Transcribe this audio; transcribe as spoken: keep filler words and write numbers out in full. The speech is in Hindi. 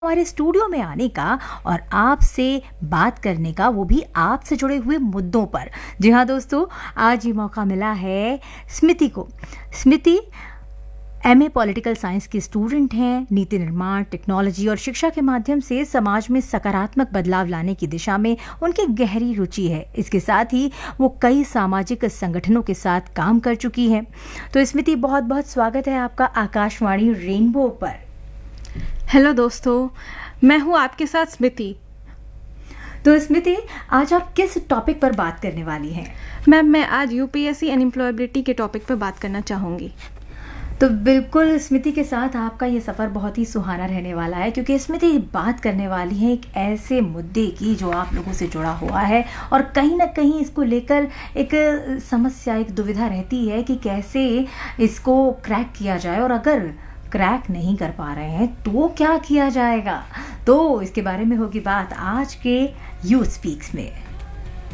हमारे स्टूडियो में आने का और आपसे बात करने का, वो भी आपसे जुड़े हुए मुद्दों पर। जी हाँ दोस्तों, आज ये मौका मिला है स्मृति को। स्मृति एमए पॉलिटिकल साइंस की स्टूडेंट हैं। नीति निर्माण, टेक्नोलॉजी और शिक्षा के माध्यम से समाज में सकारात्मक बदलाव लाने की दिशा में उनकी गहरी रुचि है। इसके साथ ही वो कई सामाजिक संगठनों के साथ काम कर चुकी हैं। तो स्मृति, बहुत बहुत स्वागत है आपका आकाशवाणी रेनबो पर। हेलो दोस्तों, मैं हूँ आपके साथ स्मृति। तो स्मृति, आज आप किस टॉपिक पर बात करने वाली हैं? मैम, मैं आज यूपीएससी अनएम्प्लॉयबिलिटी के टॉपिक पर बात करना चाहूँगी। तो बिल्कुल स्मृति के साथ आपका ये सफ़र बहुत ही सुहाना रहने वाला है, क्योंकि स्मृति बात करने वाली है एक ऐसे मुद्दे की जो आप लोगों से जुड़ा हुआ है और कहीं ना कहीं इसको लेकर एक समस्या, एक दुविधा रहती है कि कैसे इसको क्रैक किया जाए, और अगर क्रैक नहीं कर पा रहे हैं तो क्या किया जाएगा। तो इसके बारे में होगी बात आज के यू स्पीक्स में।